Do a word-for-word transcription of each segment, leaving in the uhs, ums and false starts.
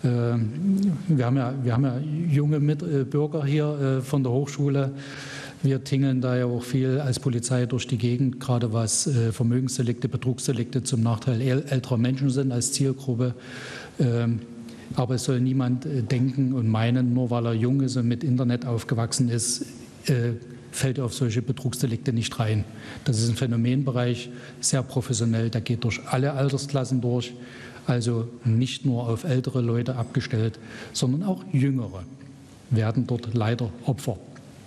Wir haben ja, wir haben ja junge Mitbürger hier von der Hochschule. Wir tingeln da ja auch viel als Polizei durch die Gegend, gerade was Vermögensdelikte, Betrugsdelikte zum Nachteil älterer Menschen sind als Zielgruppe. Aber es soll niemand denken und meinen, nur weil er jung ist und mit Internet aufgewachsen ist, fällt er auf solche Betrugsdelikte nicht rein. Das ist ein Phänomenbereich, sehr professionell, der geht durch alle Altersklassen durch, also nicht nur auf ältere Leute abgestellt, sondern auch Jüngere werden dort leider Opfer.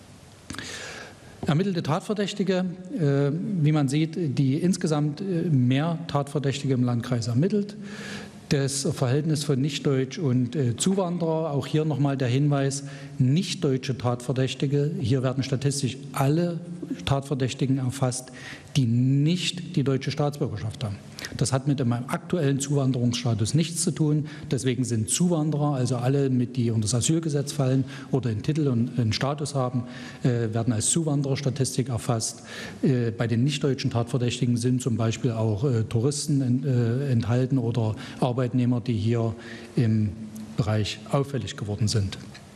Ermittelte Tatverdächtige, äh, wie man sieht, die insgesamt mehr Tatverdächtige im Landkreis ermittelt. Das Verhältnis von Nichtdeutsch und äh, Zuwanderer, auch hier nochmal der Hinweis, nichtdeutsche Tatverdächtige, hier werden statistisch alle Tatverdächtigen erfasst, die nicht die deutsche Staatsbürgerschaft haben. Das hat mit dem aktuellen Zuwanderungsstatus nichts zu tun. Deswegen sind Zuwanderer, also alle, mit die unter das Asylgesetz fallen oder einen Titel und einen Status haben, äh, werden als Zuwandererstatistik erfasst. Äh, bei den nichtdeutschen Tatverdächtigen sind zum Beispiel auch äh, Touristen ent, äh, enthalten oder Arbeitnehmer, die hier im Bereich auffällig geworden sind.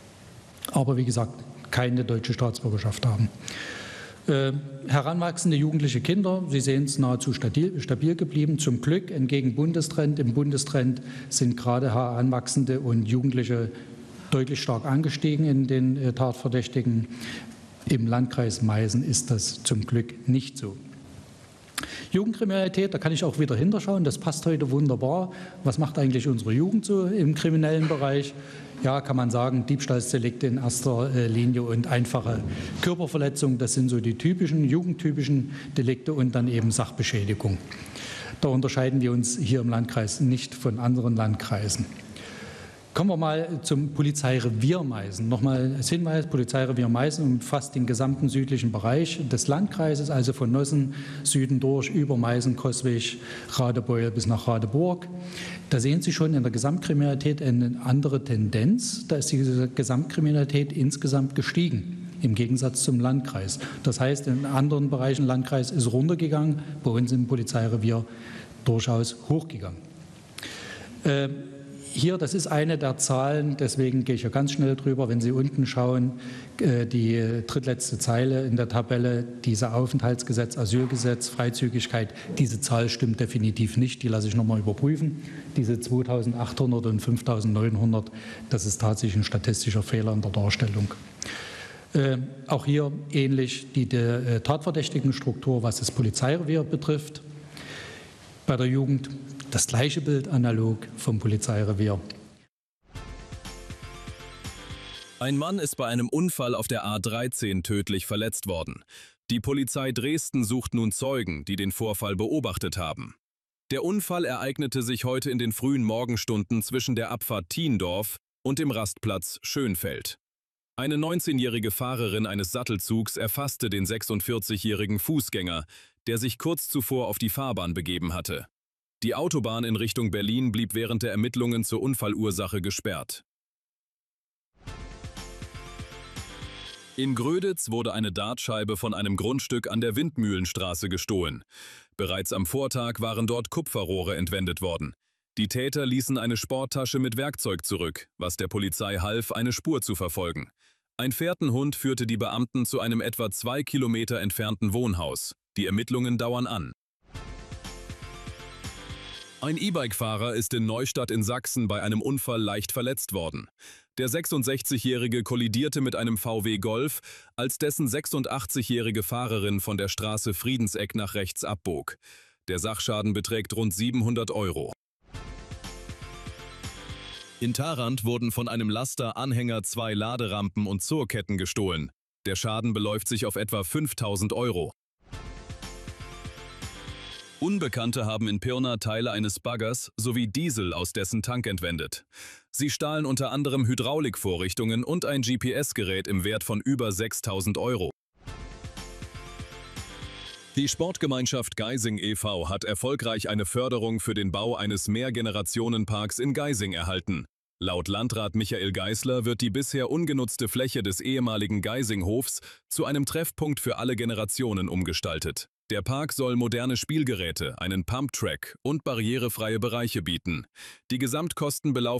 Aber wie gesagt, keine deutsche Staatsbürgerschaft haben. Äh, heranwachsende jugendliche Kinder, Sie sehen es, nahezu stabil, stabil geblieben. Zum Glück entgegen Bundestrend. Im Bundestrend sind gerade heranwachsende und Jugendliche deutlich stark angestiegen in den äh, Tatverdächtigen. Im Landkreis Meißen ist das zum Glück nicht so. Jugendkriminalität, da kann ich auch wieder hinterschauen, das passt heute wunderbar. Was macht eigentlich unsere Jugend so im kriminellen Bereich? Ja, kann man sagen, Diebstahlsdelikte in erster Linie und einfache Körperverletzungen, das sind so die typischen, jugendtypischen Delikte und dann eben Sachbeschädigung. Da unterscheiden wir uns hier im Landkreis nicht von anderen Landkreisen. Kommen wir mal zum Polizeirevier Meißen. Nochmal als Hinweis, Polizeirevier Meißen umfasst den gesamten südlichen Bereich des Landkreises, also von Nossen Süden durch über Meißen, Coswig, Radebeul bis nach Radeburg. Da sehen Sie schon in der Gesamtkriminalität eine andere Tendenz. Da ist die Gesamtkriminalität insgesamt gestiegen, im Gegensatz zum Landkreis. Das heißt, in anderen Bereichen Landkreis ist runtergegangen, bei uns im Polizeirevier durchaus hochgegangen. Äh, Hier, das ist eine der Zahlen, deswegen gehe ich ja ganz schnell drüber. Wenn Sie unten schauen, die drittletzte Zeile in der Tabelle, dieser Aufenthaltsgesetz, Asylgesetz, Freizügigkeit, diese Zahl stimmt definitiv nicht, die lasse ich nochmal überprüfen. Diese zweitausendachthundert und fünftausendneunhundert, das ist tatsächlich ein statistischer Fehler in der Darstellung. Äh, auch hier ähnlich die, die äh, Tatverdächtigenstruktur, was das Polizeirevier betrifft. Bei der Jugend das gleiche Bild analog vom Polizeirevier. Ein Mann ist bei einem Unfall auf der A dreizehn tödlich verletzt worden. Die Polizei Dresden sucht nun Zeugen, die den Vorfall beobachtet haben. Der Unfall ereignete sich heute in den frühen Morgenstunden zwischen der Abfahrt Thiendorf und dem Rastplatz Schönfeld. Eine neunzehnjährige Fahrerin eines Sattelzugs erfasste den sechsundvierzigjährigen Fußgänger, der sich kurz zuvor auf die Fahrbahn begeben hatte. Die Autobahn in Richtung Berlin blieb während der Ermittlungen zur Unfallursache gesperrt. In Gröditz wurde eine Dartscheibe von einem Grundstück an der Windmühlenstraße gestohlen. Bereits am Vortag waren dort Kupferrohre entwendet worden. Die Täter ließen eine Sporttasche mit Werkzeug zurück, was der Polizei half, eine Spur zu verfolgen. Ein Fährtenhund führte die Beamten zu einem etwa zwei Kilometer entfernten Wohnhaus. Die Ermittlungen dauern an. Ein E-Bike-Fahrer ist in Neustadt in Sachsen bei einem Unfall leicht verletzt worden. Der sechsundsechzigjährige kollidierte mit einem V W Golf, als dessen sechsundachtzigjährige Fahrerin von der Straße Friedenseck nach rechts abbog. Der Sachschaden beträgt rund siebenhundert Euro. In Tharandt wurden von einem Laster Anhänger zwei Laderampen und Zurketten gestohlen. Der Schaden beläuft sich auf etwa fünftausend Euro. Unbekannte haben in Pirna Teile eines Baggers sowie Diesel aus dessen Tank entwendet. Sie stahlen unter anderem Hydraulikvorrichtungen und ein G P S-Gerät im Wert von über sechstausend Euro. Die Sportgemeinschaft Geising e V hat erfolgreich eine Förderung für den Bau eines Mehrgenerationenparks in Geising erhalten. Laut Landrat Michael Geisler wird die bisher ungenutzte Fläche des ehemaligen Geisinghofs zu einem Treffpunkt für alle Generationen umgestaltet. Der Park soll moderne Spielgeräte, einen Pumptrack und barrierefreie Bereiche bieten. Die Gesamtkosten belaufen